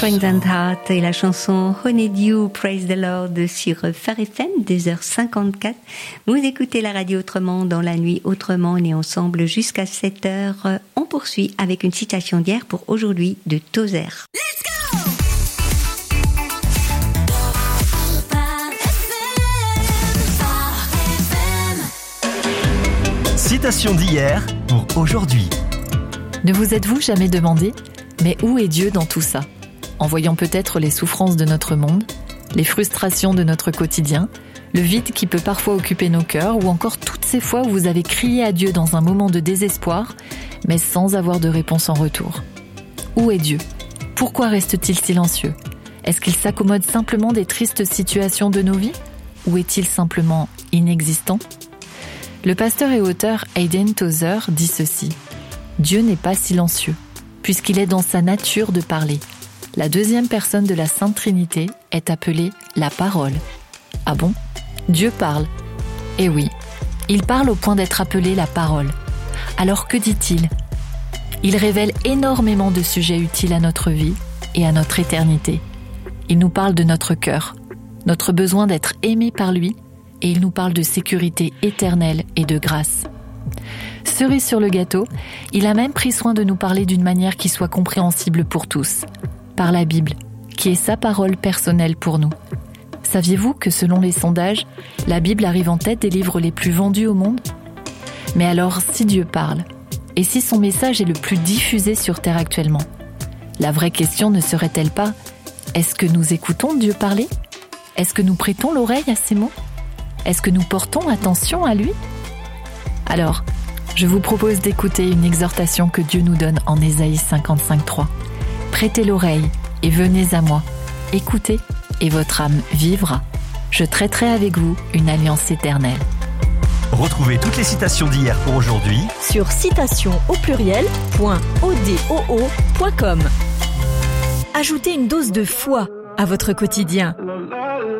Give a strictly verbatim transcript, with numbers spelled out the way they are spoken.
Strings and Heart et la chanson Honey You, Praise the Lord sur Phare F M, deux heures cinquante-quatre. Vous écoutez la radio autrement dans la nuit autrement. On est ensemble jusqu'à sept heures. On poursuit avec une citation d'hier pour aujourd'hui de Tozer. Let's go! Citation d'hier pour aujourd'hui. Ne vous êtes-vous jamais demandé, mais où est Dieu dans tout ça ? En voyant peut-être les souffrances de notre monde, les frustrations de notre quotidien, le vide qui peut parfois occuper nos cœurs, ou encore toutes ces fois où vous avez crié à Dieu dans un moment de désespoir, mais sans avoir de réponse en retour. Où est Dieu ? Pourquoi reste-t-il silencieux ? Est-ce qu'il s'accommode simplement des tristes situations de nos vies ? Ou est-il simplement inexistant ? Le pasteur et auteur Hayden Tozer dit ceci : « Dieu n'est pas silencieux, puisqu'il est dans sa nature de parler. La deuxième personne de la Sainte Trinité est appelée la parole. » Ah bon ? Dieu parle. Eh oui, il parle au point d'être appelé la parole. Alors que dit-il ? Il révèle énormément de sujets utiles à notre vie et à notre éternité. Il nous parle de notre cœur, notre besoin d'être aimé par lui, et il nous parle de sécurité éternelle et de grâce. Cerise sur le gâteau, il a même pris soin de nous parler d'une manière qui soit compréhensible pour tous, par la Bible, qui est sa parole personnelle pour nous. Saviez-vous que selon les sondages, la Bible arrive en tête des livres les plus vendus au monde ? Mais alors, si Dieu parle, et si son message est le plus diffusé sur Terre actuellement, la vraie question ne serait-elle pas : est-ce que nous écoutons Dieu parler ? Est-ce que nous prêtons l'oreille à ses mots ? Est-ce que nous portons attention à lui ? Alors, je vous propose d'écouter une exhortation que Dieu nous donne en Ésaïe cinquante-cinq trois. Prêtez l'oreille et venez à moi. Écoutez et votre âme vivra. Je traiterai avec vous une alliance éternelle. Retrouvez toutes les citations d'hier pour aujourd'hui sur citation au pluriel point odoo point com. Ajoutez une dose de foi à votre quotidien.